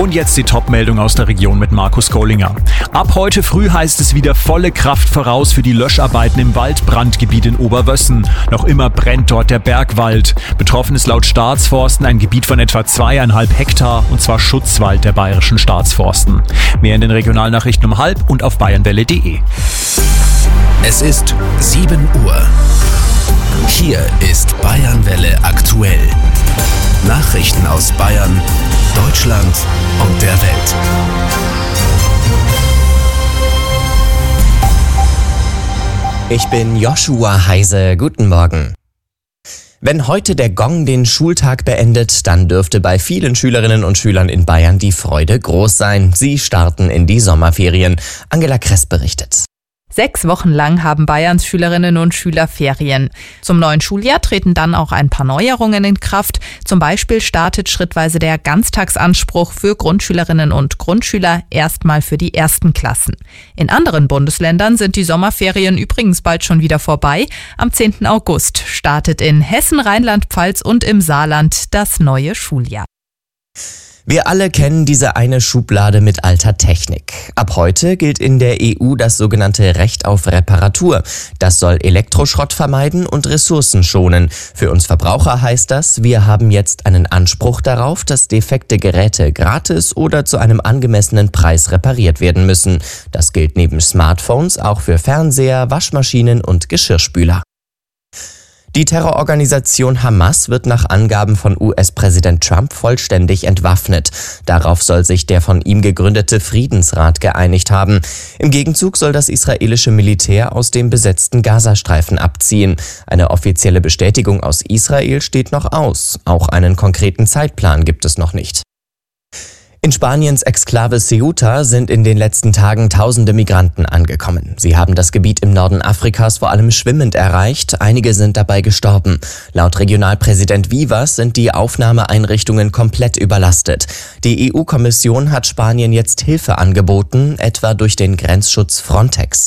Und jetzt die Top-Meldung aus der Region mit Markus Gollinger. Ab heute früh heißt es wieder volle Kraft voraus für die Löscharbeiten im Waldbrandgebiet in Oberwössen. Noch immer brennt dort der Bergwald. Betroffen ist laut Staatsforsten ein Gebiet von etwa 2,5 Hektar, und zwar Schutzwald der bayerischen Staatsforsten. Mehr in den Regionalnachrichten um 12:30 und auf bayernwelle.de. Es ist 7 Uhr. Hier ist Bayernwelle aktuell. Nachrichten aus Bayern, Deutschland und der Welt. Ich bin Joshua Heise. Guten Morgen. Wenn heute der Gong den Schultag beendet, dann dürfte bei vielen Schülerinnen und Schülern in Bayern die Freude groß sein. Sie starten in die Sommerferien. Angela Kress berichtet. 6 Wochen lang haben Bayerns Schülerinnen und Schüler Ferien. Zum neuen Schuljahr treten dann auch ein paar Neuerungen in Kraft. Zum Beispiel startet schrittweise der Ganztagsanspruch für Grundschülerinnen und Grundschüler erstmal für die ersten Klassen. In anderen Bundesländern sind die Sommerferien übrigens bald schon wieder vorbei. Am 10. August startet in Hessen, Rheinland-Pfalz und im Saarland das neue Schuljahr. Wir alle kennen diese eine Schublade mit alter Technik. Ab heute gilt in der EU das sogenannte Recht auf Reparatur. Das soll Elektroschrott vermeiden und Ressourcen schonen. Für uns Verbraucher heißt das, wir haben jetzt einen Anspruch darauf, dass defekte Geräte gratis oder zu einem angemessenen Preis repariert werden müssen. Das gilt neben Smartphones auch für Fernseher, Waschmaschinen und Geschirrspüler. Die Terrororganisation Hamas wird nach Angaben von US-Präsident Trump vollständig entwaffnet. Darauf soll sich der von ihm gegründete Friedensrat geeinigt haben. Im Gegenzug soll das israelische Militär aus dem besetzten Gazastreifen abziehen. Eine offizielle Bestätigung aus Israel steht noch aus. Auch einen konkreten Zeitplan gibt es noch nicht. In Spaniens Exklave Ceuta sind in den letzten Tagen tausende Migranten angekommen. Sie haben das Gebiet im Norden Afrikas vor allem schwimmend erreicht. Einige sind dabei gestorben. Laut Regionalpräsident Vivas sind die Aufnahmeeinrichtungen komplett überlastet. Die EU-Kommission hat Spanien jetzt Hilfe angeboten, etwa durch den Grenzschutz Frontex.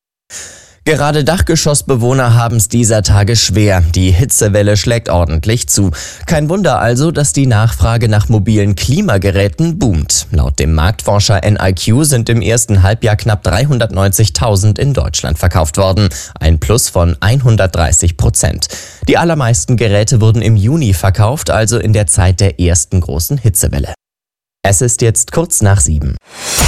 Gerade Dachgeschossbewohner haben es dieser Tage schwer. Die Hitzewelle schlägt ordentlich zu. Kein Wunder also, dass die Nachfrage nach mobilen Klimageräten boomt. Laut dem Marktforscher NIQ sind im ersten Halbjahr knapp 390.000 in Deutschland verkauft worden. Ein Plus von 130%. Die allermeisten Geräte wurden im Juni verkauft, also in der Zeit der ersten großen Hitzewelle. Es ist jetzt kurz nach 7.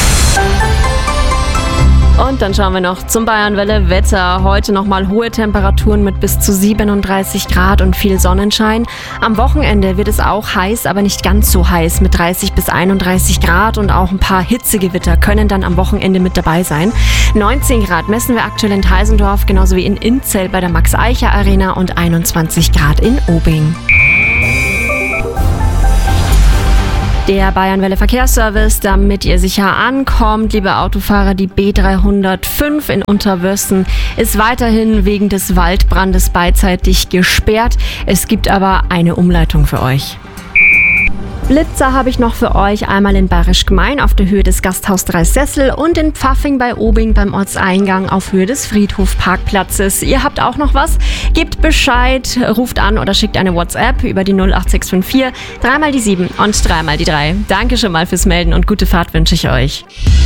Und dann schauen wir noch zum Bayernwelle-Wetter. Heute nochmal hohe Temperaturen mit bis zu 37 Grad und viel Sonnenschein. Am Wochenende wird es auch heiß, aber nicht ganz so heiß mit 30 bis 31 Grad und auch ein paar Hitzegewitter können dann am Wochenende mit dabei sein. 19 Grad messen wir aktuell in Teisendorf, genauso wie in Inzell bei der Max-Eicher-Arena und 21 Grad in Obing. Der Bayernwelle Verkehrsservice, damit ihr sicher ankommt, liebe Autofahrer, die B305 in Unterwössen ist weiterhin wegen des Waldbrandes beidseitig gesperrt. Es gibt aber eine Umleitung für euch. Blitzer habe ich noch für euch, einmal in Bayerisch Gmein auf der Höhe des Gasthaus Dreisessel und in Pfaffing bei Obing beim Ortseingang auf Höhe des Friedhofparkplatzes. Ihr habt auch noch was? Gebt Bescheid, ruft an oder schickt eine WhatsApp über die 08654 3 mal die 7 und 3 mal die 3. Danke schon mal fürs Melden und gute Fahrt wünsche ich euch.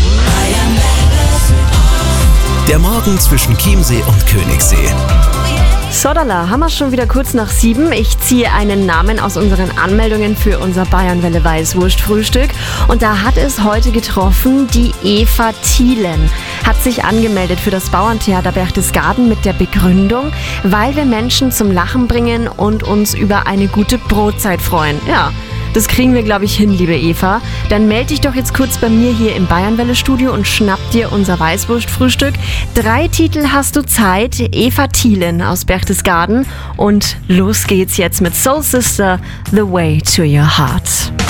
Der Morgen zwischen Chiemsee und Königssee. Sodala, haben wir schon wieder kurz nach 7. Ich ziehe einen Namen aus unseren Anmeldungen für unser Bayernwelle Weißwurst-Frühstück. Und da hat es heute getroffen, die Eva Thielen hat sich angemeldet für das Bauerntheater Berchtesgaden mit der Begründung, weil wir Menschen zum Lachen bringen und uns über eine gute Brotzeit freuen. Ja, das kriegen wir, glaube ich, hin, liebe Eva. Dann melde dich doch jetzt kurz bei mir hier im Bayernwelle-Studio und schnapp dir unser Weißwurst-Frühstück. 3 Titel hast du Zeit. Eva Thielen aus Berchtesgaden. Und los geht's jetzt mit Soul Sister, The Way to Your Heart.